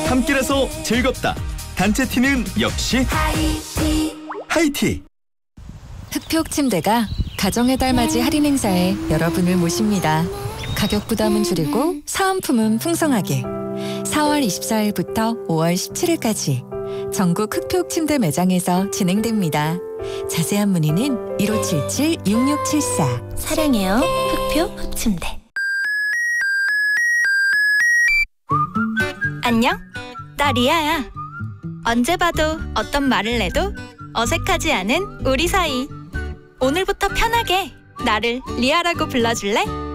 함께라서 즐겁다. 단체 티는 역시 하이티. 흑표 침대가 가정의 달 맞이 할인 행사에 여러분을 모십니다. 가격 부담은 줄이고 사은품은 풍성하게. 4월 24일부터 5월 17일까지 전국 흑표 침대 매장에서 진행됩니다. 자세한 문의는 1577-6674. 사랑해요, 흑표 흑침대. 안녕, 나 리아야. 언제 봐도 어떤 말을 해도 어색하지 않은 우리 사이. 오늘부터 편하게 나를 리아라고 불러줄래?